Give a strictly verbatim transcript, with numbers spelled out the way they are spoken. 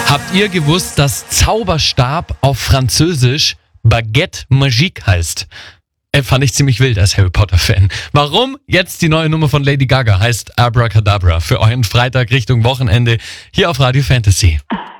Habt ihr gewusst, dass Zauberstab auf Französisch Baguette Magique heißt? Äh, fand ich ziemlich wild als Harry Potter-Fan. Warum? Jetzt die neue Nummer von Lady Gaga heißt Abracadabra für euren Freitag Richtung Wochenende hier auf Radio Fantasy.